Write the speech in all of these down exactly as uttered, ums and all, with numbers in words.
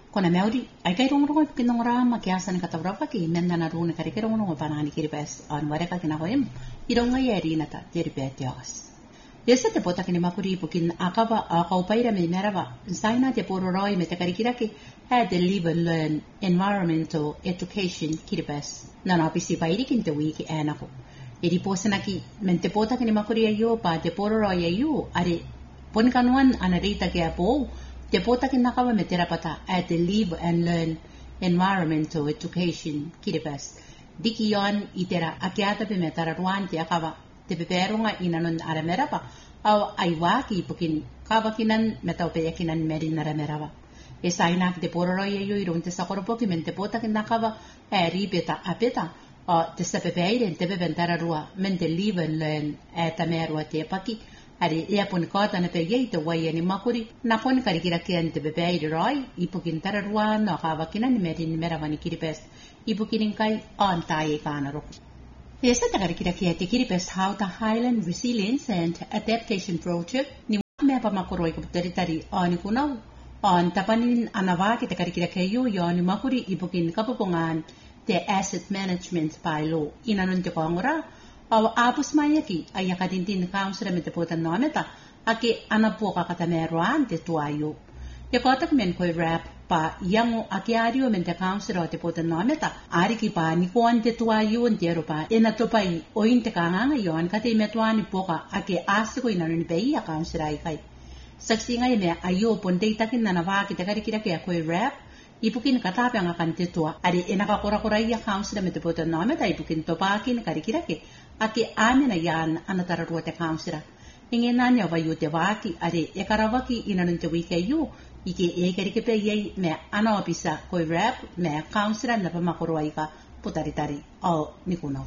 Kona meuri, ai kai rongo rongo kinong rama ki asa ni katawrapa ki menda na runa kari ki rongo rongo panani kiri pes on wareka kina hoim, ironga yeri nata tiri pet yas. Yesa te pota kini makuri pukin akava akaupaira me merava, saina te poro roi me te kari kiraki, had the live and learn environmental education kiri pes, nana pisi pairi kinte wiki enako. Iri posanaki, men te pota kini makuri ayo pa te poro roi ayo, are pon kanuan ana reita ke apo, te pota ki nakawa me terapata at the live and learn environmental education kiribas. Diki yon itera akiata pe me tararuan te akawa te peperunga inanon aramerapa au aiwaki pukin kawakinan metaupeyakinan merin aramerava. E sainak te pororoi ayo irun te sakoropoki men te pota ki nakawa e ripeta apeta o te sapepeire te pepentararua men te live and learn e tamerua te paki. Ari ia pun kota na pe yei te wai ani makuri na pun karikira kian te bebei de roi ipukin tararua no kawa kina ni meri ni meravani kiripes ipukin kai on tai kana ro. Yesa te karikira kia te kiripes how the Highland Resilience and Adaptation Project ni me pa makuroi ko teritari ani kunau on tapanin anawa ki te karikira kia yo yo ni makuri ipukin kapopongan te asset management by law inanon te kongora. Awa apus mayaki ay yakadintin council me te potan nometa aki anapoka katameruan te tuayo. Yakotak men koi rap pa yango aki ario men te council te potan nometa ari ki pa ni kuan te tuayo entero pa ena topai o inte kanganga yon kate metuani poka aki asiko inanoni pei ya council ai kai. Saksi ngai me ayo ponte itakin nanawa ki te karikira ke koi rap ipukin katape ang akan te tua ari ena ka kora-kora ya council me te potan nometa ipukin topakin karikira ke aki amena yan anatararua te council. Ingenanya wa yu te waki are e karawaki inanun te wike yu ike e karike pe yei me ana opisa koi rap me council na pamakoroa ika putaritari o nikunau.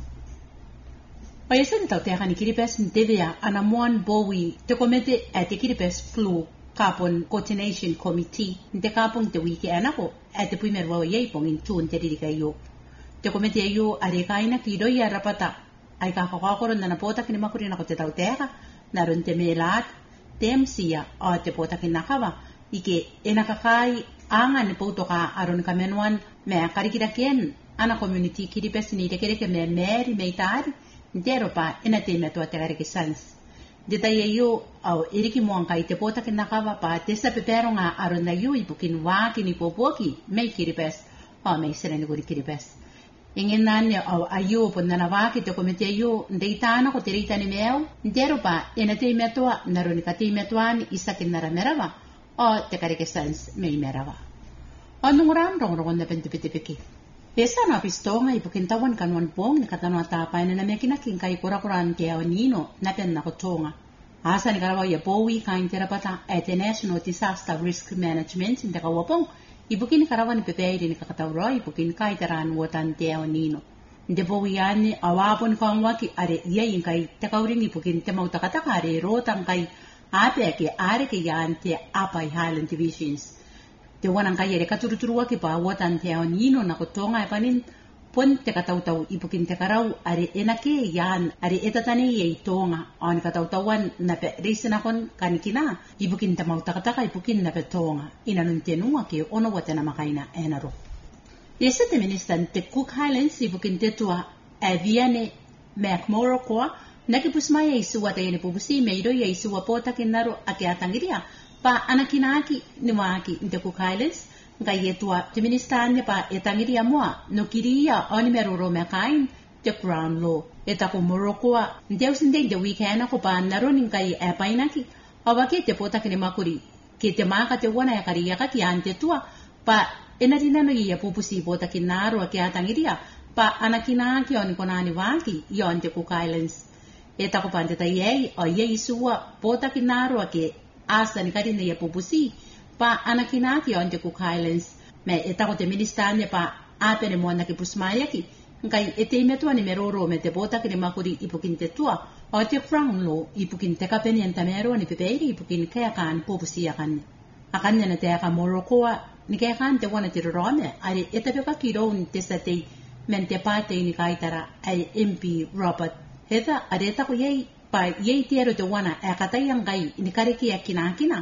O yesa ni tau te akani kiripes ni tevea ana moan bowi te komete e te kiripes flu Carbon Coordination Committee ni te kapong te wike anako e te puimerwa yei pong in tuun te ririka yu. Te komete yu are kaina ki roi a rapata ai ka kakakoro na napota kini makuri na ko te tau teka, naroon te melat, te emsia o te pota kini nakawa, ike e nakakai anga ni pauto ka aron ka menuan me karikira ken, ana community kiripes ni rekereke me meri me itari, ndero pa ena te metua te karike sans. Dita yeyo au iriki muangkai te pota kini nakawa pa te sa pepero nga aron na yu ipukin waki ni popoki, me kiripes, o me sereni guri kiripes. Ingin nanya au ayo pun nanawaki te komite ayo ndeitana ko terita ni meu ndero pa ena te metua naroni ka te metuan isakin naramerawa o te karike sans me merawa anung ram rong rong na pentipitipiki pesa na pistonga ipukin tawan kanwan pong ni katanwa tapay na namekina kinkai kura-kuran te nino na pen na kotonga asa ni karawa ya powi kain terapata at the National Disaster Risk Management in te kawapong ibukin karawan pepeiri ni kakatawro ibukin kai taran wotan teo nino. Nde bowiani awapon kongwaki are yayin kai takauring ibukin te mautakataka are rotang kai ape ke are ke yan te apai Highland Divisions. Te wanang kai ere katuruturuwaki pa wotan teo nino na kotonga epanin pon te katautaw ibukin te karau are enake yan are etatani yei tonga on katautawan na pe risinakon kanikina ibukin te mautakataka ibukin na pe tonga inanun tenua ke ono wate na makaina enaro. Yesa te ministan te Cook Highlands ibukin te tua e viane McMorrow nakipusmaya isuwa te yene pupusi meiro ya isuwa pota kinaro ake atangiria pa anakinaki ni waki te Cook Highlands ngai etua te ministania pa etangiria moa no kiria oni meroro mekain te Crown Law eta ko Morocco ndeus ndei de weekend ko pa naroni ngai e painaki awake te pota kine makuri ke te maka te wana ya karia ka ki ante tua pa enarina no ia pupusi pota kinaro ake atangiria pa anakina ki oni konani waki yon te Cook Islands eta ko pa te tai o ye isua pota kinaro ake asa ni karine ia pupusi pa anakinaki on te Cook Highlands me etako te ministania pa apene moana ki pusmaya ki ngai ete metua ni meroro me te bota ki makuri ipukin te tua o te Crown Law ipukin te kapeni antamero ni pepeiri ipukin kaya kan pupusi akan akan na te aka Morocco ni kaya kan te wana te rome ari etape ka kiro ni te sate men te pate ni kaitara ai M P Robert heta areta ko yei pa yei tiero te wana e katayang gai ni kariki akinakina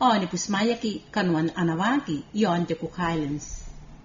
o ni pusmayaki kanuan anawaki yon te Cook Islands.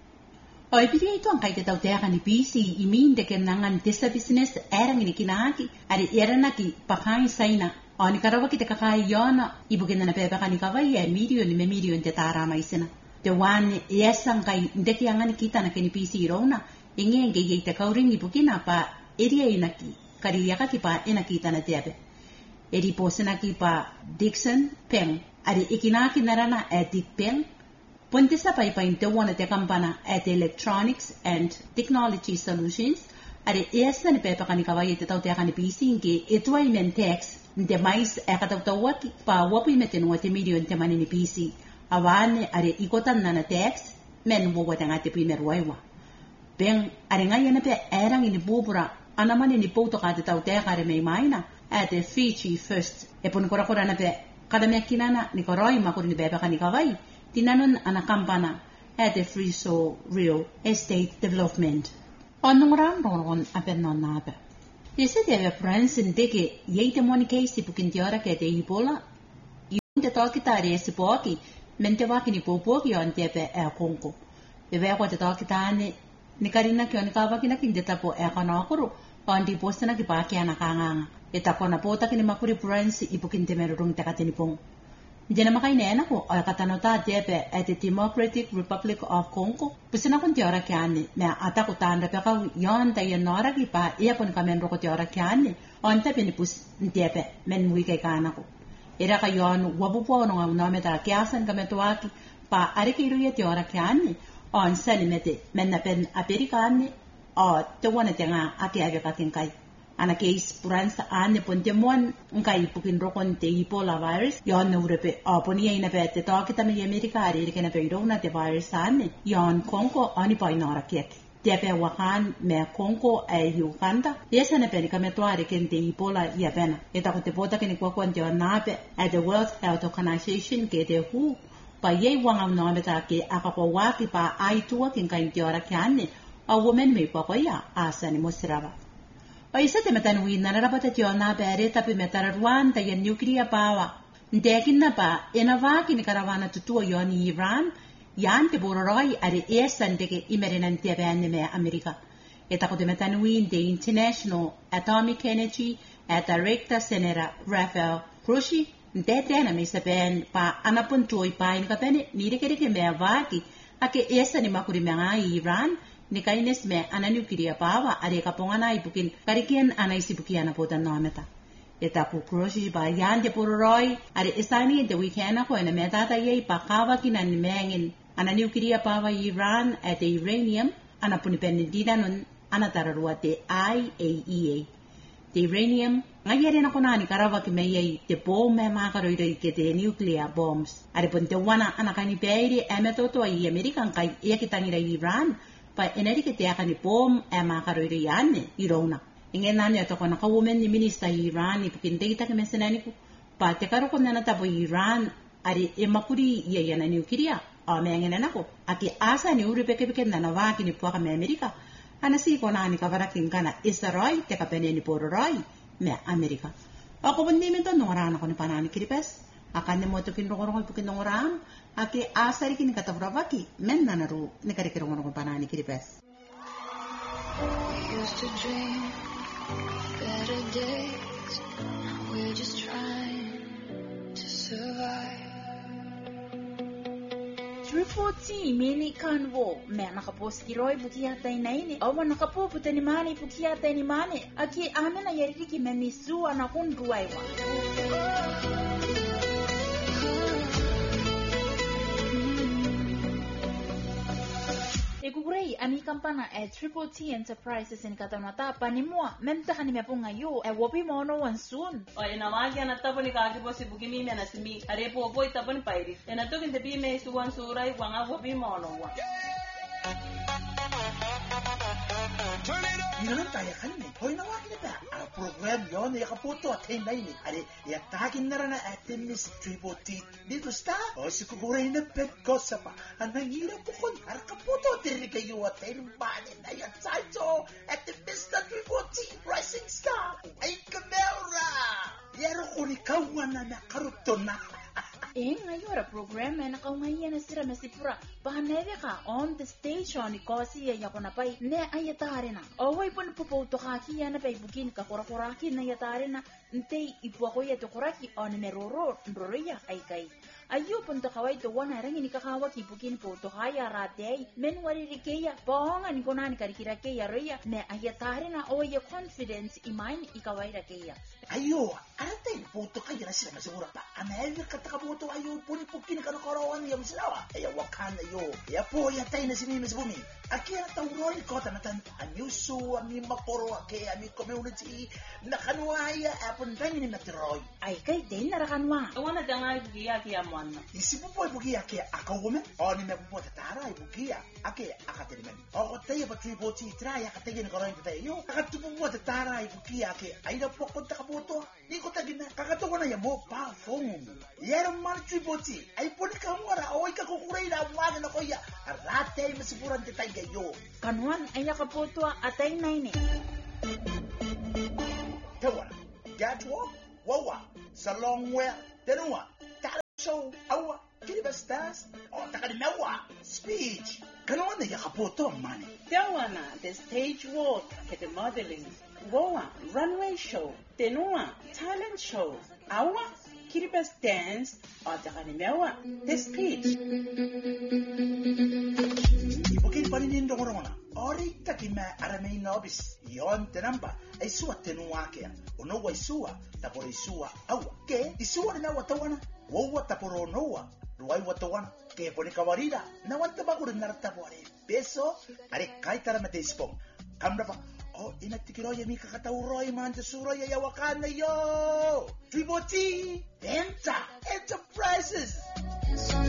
O ibigay ito ang kay tataw teka ni P C imin de kenangan tesa business erang ini kinaki ari eranaki pakain saina o ni karawaki te kakai yona ibugin na pepe ka ni kawai e million me million te tarama isina te wan yesang kay ndeki angani kita na kini P C rona inge nge te kauring ibugina pa area inaki kari yakaki pa inakita na tepe eri posenaki pa Dixon Peng ari ikinaki narana e Dick Peng Punta sa paipainte wana te kampana at Electronics and Technology Solutions ari esa ni pepa kani kawai te tau te kani pisingi ito ay mentex nte mais e katawtawaki pa wapi meten wate million te mani ni P C awane ari ikotan na na tax men wo wate ngate primer waiwa Peng ari ngaya na pe erang ini bubura anamani ni poto ka te tau te kare mei maina at Fiji first e pun kora kora na pe kada mekinana ni koroi makuri ni pepa kani kawai tinanon ana kampana at the Free Soul Real Estate Development. Onong ram ron apen non nabe. Yese te ave pransin deke yeite moni case pukin tiora ke te ibola. Yun te toki tare esi poki mente waki ni popoki on te pe e konko. Bebe ko te toki tane ni karina ki on ka waki na kinde tapo e kono akuru on di postana ki paki ana kanganga. E tapo na pota ki ni makuri pransi ipukin te merurung te kateni pong. Jena makai nena ko o katanota tepe at the Democratic Republic of Congo pusina kun tiora kiani me ata ko tanda pe ka yon ta yenora ki pa ia pun kamen ro ko tiora kiani on ta peni pus tepe men mui kai kana ko era ka yon wabu po no no me ta kiasan kametuaki pa are ki ru ye tiora kiani on salimete men na pen amerikani o te wona tenga ake ave ka kinkai ana case puransa ane ponte mon ngai pukin rokon te Ebola virus yon urepe aponi ina pete to kita me America ari kena pe rona te virus ane yon Congo ani pa inora kek te pe wahan me Congo e Uganda yesa ne pe kame to ari ken te Ebola ya pena eta ko te pota ken ko kon te nape at the World Health Organization ke te hu pa ye wanga no meta ke akapo waki pa ai tua ken kai te ora kane a woman me pa ya asani mosrava o isa te metanui na narapata tio na bere tapi metararuan ta yan nuclear power ndekin na pa ena vaki ni karavana tutua yoni Iran yan te bororoi are esan deke imerenan te bene me Amerika eta ko te metanui de International Atomic Energy at Director Senera Rafael Grossi ndete na me saben pa anapun tuoi pa in kapene ni de ke me vaki ake esan ni makuri me Iran ni kaines me ana nuclear power are kapongana ipukin karikian ana isipukiana potan nometa eta ku kroshi ba yande poroi are isani de weekend ko na meta ta ye pakawa kinan mengin ana nuclear power Iran at the uranium ana punipendida non ana tararuate I A E A the uranium ngayere na kunani karawa ki meye te bomb me makaroire ke te nuclear bombs are ponte wana ana kani peire emetoto ai American kai e kitanira Iran pa eneri ke te akani bom e makaroire yane irona ingena ne to kona ka women ni minister Iran i pukinde ita ke mesenani ku pa te karo kona na tabo Iran ari e makuri ye yana nuclear a mengena nako aki asa ni uri peke peke na waki ni puaka me Amerika ana si kona ni kabara kinkana Israel te kapene ni pororoi me Amerika ako bundi mento nongara ko ni panani kiripes akan ne moto kin rokoro pukin nongoram ake asari kin katavravaki men nanaru ne kare kero ngono panani kiripes used to dream better days we're just trying to survive three fourteen mini kanvo me nakapost kiroi bukiata inaini awa nakapo putani mani bukiata ni mani aki amena yeriki memisu anakun ruaiwa Egurei ami kampana e Triple T Enterprises in Katanata panimua memta kanime punga yo e wopi mono wansun o ina magi ana taponi kaki posi bugimi me na simi are po boy taponi pairi ena to kinte bi me suwan surai wanga wopi mono wa Yun tayo kanina, hoy nawagin na ba? Ang program yon na yakaputo at hinay ni. Ali, yatakin na rin na atin ni si Triple T. Dito sta? O si kukuray na pet ko sa pa. Ang nangyila po ko, harakaputo at rin kayo at hinbanin na yan sayo. At the Mister Triple T Rising Star. Ay, kamera! Yaro ko ni kawan na nakaruto na. E ngayora program na kaungayan na sira masipura. Bahanere ka on the station ikosi ya yakona pai ne ayatare na. Away pun puputo kaki ya na pai bukin ka korakoraki na yatare na nte ipuako ya to koraki on neroro ndoroya ay kai. Ayo pun to kawai to wana rangi ni kakawa ki bukin po to haya ratei men wari rikeya bonga ni konani karikira keya roya ne ayatare na o ye confidence imain ikawai rakeya. Ayo, ate puto kaya na sila masigura pa. Anaevi katakabuto ayo puni pukin ka nakarawan niya masilawa. Aya wakana yo. Ya po yatay na si Mimi Bumi. Akira tauroi ko tanatan anyusu ami maporo ake ami community nakanwaya apon tani ni natiroy. Ay kay din narakanwa. Wana danga bugia kia mwana. Isi po bugia ake akawume. Oni me po tatara bugia ake akatelimen. O tayo pa triboti try akatay ni karoy tayo. Akatupo po tatara bugia ake aida po ko takabuto. Ni ko tagina kakatuko na yamo pa phone. Yero mal triboti ay po ni kamora oy ka kukuray na mwana na koya. Arate masipuran tay gayo. Kanuan ay yakaputwa atay na ini. Tawana, Gatwa, Wawa, Salongware, Tenua, Talent Show, Awa, Kiribastas, o Takadimewa, Speech. Kanuan na yakaputo mani. Tawana, the stage walk, the modeling. Wawa, runway show. Tenua, talent show. Awa, Kiribas dance, o Takadimewa, the speech. Ibukin paninin dong orang mana. Ori takima aramay nobis. Yon tenamba. Ay suwa tenua kaya. Ono wa isua. Taporo isua awa. Ke isua na watawana. Wawa taporo noa. Ruay watawana. Ke poni kawarida. Na wanta bago rin nartabore. Beso. Are kaitara mate ispong. Kamra pa. Oh, inatikiroy mi kakatauroy man sa suroy ayawakan na yo. Triboti. Enta. Enterprises.